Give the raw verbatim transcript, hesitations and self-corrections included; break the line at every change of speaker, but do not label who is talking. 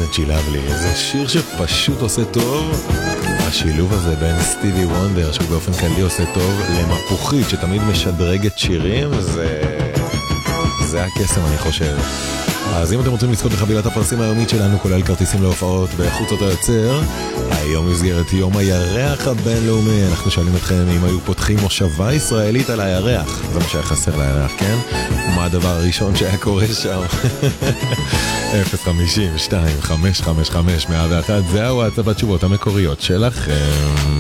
Georgie Lovely, זה שיר שפשוט עושה טוב. השילוב הזה בין סטיבי וונדר, שהוא באופן כללי עושה טוב, למפוחית שתמיד משדרגת שירים, זה... זה הקסם אני חושב. אז אם אתם רוצים לזכות בחבילת הפרסים היומית שלנו, כולל כרטיסים להופעות בחוצות היוצר, היום מסגרת יום הירח הבינלאומי, אנחנו שואלים אתכם אם היו פותחים מושבה ישראלית על הירח, זה מה שהיה חסר לירח, כן? מה הדבר הראשון שהיה קורה שם? אפס חמישים שתיים חמש חמש חמש מאה ואחת, זהו הצבת תשובות המקוריות שלכם.